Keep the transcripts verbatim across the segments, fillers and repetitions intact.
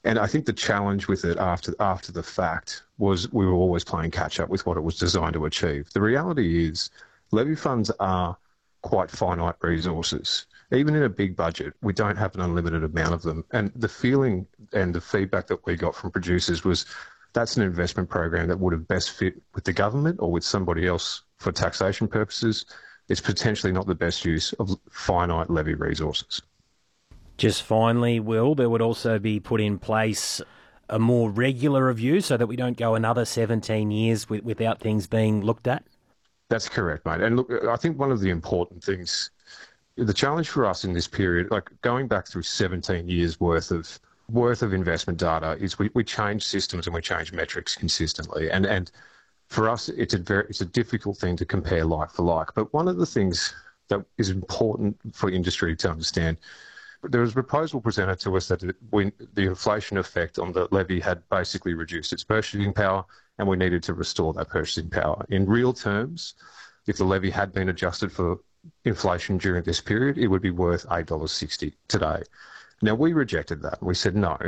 And I think the challenge with it after after the fact was we were always playing catch up with what it was designed to achieve. The reality is levy funds are quite finite resources. Even in a big budget, we don't have an unlimited amount of them. And the feeling and the feedback that we got from producers was that's an investment program that would have best fit with the government or with somebody else for taxation purposes. It's potentially not the best use of finite levy resources. Just finally, Will, there would also be put in place a more regular review so that we don't go another seventeen years with, without things being looked at? That's correct, mate. And look, I think one of the important things, the challenge for us in this period, like going back through seventeen years worth of worth of investment data, is we, we change systems and we change metrics consistently. And and for us, it's a very it's a difficult thing to compare like for like. But one of the things that is important for industry to understand, there was a proposal presented to us that it, we, the inflation effect on the levy had basically reduced its purchasing power, and we needed to restore that purchasing power. In real terms, if the levy had been adjusted for inflation during this period, it would be worth eight dollars sixty today. Now, we rejected that. We said no.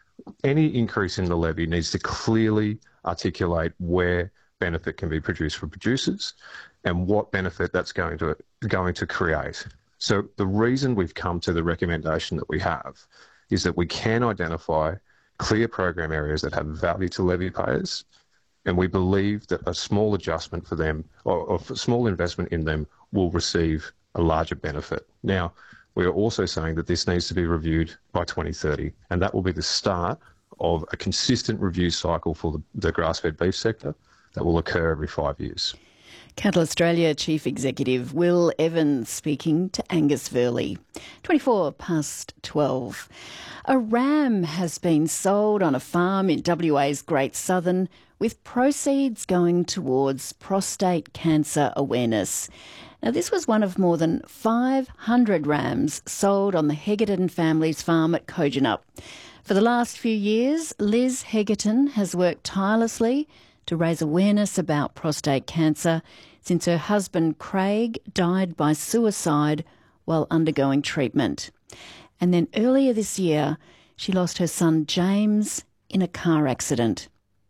Any increase in the levy needs to clearly articulate where benefit can be produced for producers and what benefit that's going to going to create. So the reason we've come to the recommendation that we have is that we can identify clear program areas that have value to levy payers, and we believe that a small adjustment for them or, or a small investment in them will receive a larger benefit. Now, we are also saying that this needs to be reviewed by twenty thirty, and that will be the start of a consistent review cycle for the, the grass-fed beef sector that will occur every five years. Cattle Australia Chief Executive Will Evans speaking to Angus Verley. twenty-four past twelve. A ram has been sold on a farm in W A's Great Southern with proceeds going towards prostate cancer awareness. Now, this was one of more than five hundred rams sold on the Hegarton family's farm at Kojonup. For the last few years, Liz Hegarton has worked tirelessly to raise awareness about prostate cancer since her husband Craig died by suicide while undergoing treatment. And then earlier this year, she lost her son James in a car accident.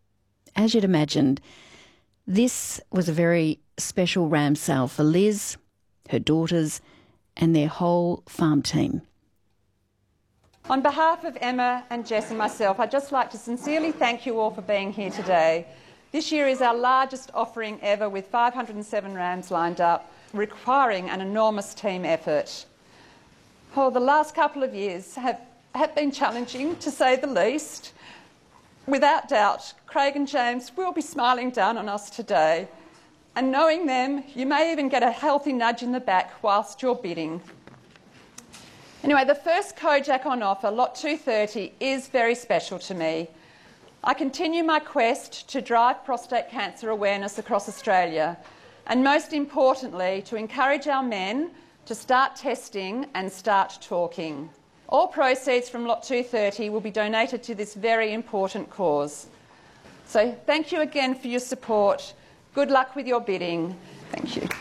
As you'd imagined, this was a very special ram sale for Liz, her daughters, and their whole farm team. On behalf of Emma and Jess and myself, I'd just like to sincerely thank you all for being here today. This year is our largest offering ever, with five hundred and seven rams lined up, requiring an enormous team effort. Oh, the last couple of years have, have been challenging, to say the least. Without doubt, Craig and James will be smiling down on us today, and knowing them, you may even get a healthy nudge in the back whilst you're bidding. Anyway, the first Kojak on offer, lot two thirty, is very special to me. I continue my quest to drive prostate cancer awareness across Australia, and most importantly, to encourage our men to start testing and start talking. All proceeds from lot two thirty will be donated to this very important cause. So thank you again for your support. Good luck with your bidding. Thank you.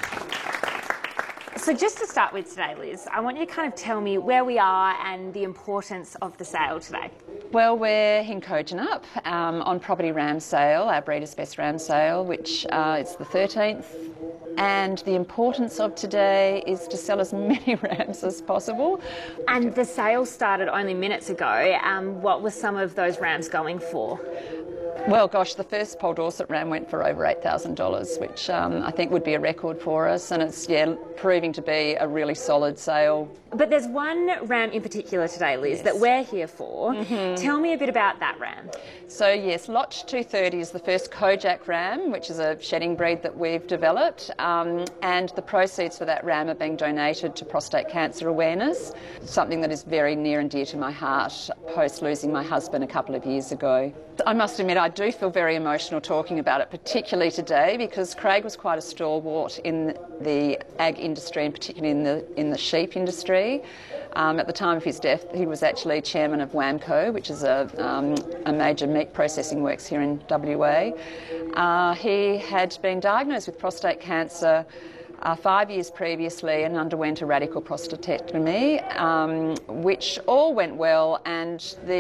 So just to start with today, Liz, I want you to kind of tell me where we are and the importance of the sale today. Well, we're in Kojonup um, on property ram sale, our Breeders' Best ram sale, which uh, it's the thirteenth. And the importance of today is to sell as many rams as possible. And the sale started only minutes ago. Um, what were some of those rams going for? Well, gosh, the first Paul Dorset ram went for over eight thousand dollars, which um, I think would be a record for us, and it's, yeah, proving to be a really solid sale. But there's one ram in particular today, Liz, yes, that we're here for. Mm-hmm. Tell me a bit about that ram. So, yes, lot two thirty is the first Kojak ram, which is a shedding breed that we've developed, um, and the proceeds for that ram are being donated to prostate cancer awareness, something that is very near and dear to my heart post losing my husband a couple of years ago. I must admit, I do feel very emotional talking about it, particularly today, because Craig was quite a stalwart in the ag industry, and particularly in the in the sheep industry. Um, at the time of his death, he was actually chairman of WAMCO, which is a, um, a major meat processing works here in W A. Uh, he had been diagnosed with prostate cancer Uh, five years previously and underwent a radical prostatectomy, um, which all went well, and the